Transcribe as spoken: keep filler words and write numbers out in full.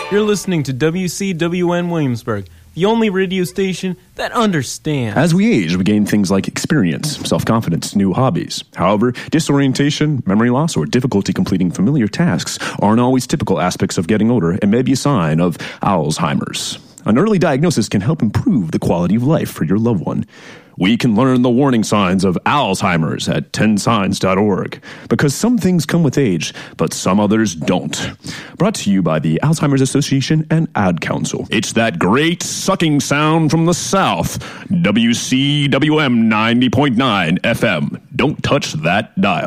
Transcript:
You're listening to W C W N Williamsburg, the only radio station that understands. As we age, we gain things like experience, self-confidence, new hobbies. However, disorientation, memory loss, or difficulty completing familiar tasks aren't always typical aspects of getting older and may be a sign of Alzheimer's. An early diagnosis can help improve the quality of life for your loved one. We can learn the warning signs of Alzheimer's at ten signs dot org, because some things come with age, but some others don't. Brought to you by the Alzheimer's Association and Ad Council. It's that great sucking sound from the South. W C W M ninety point nine F M. Don't touch that dial.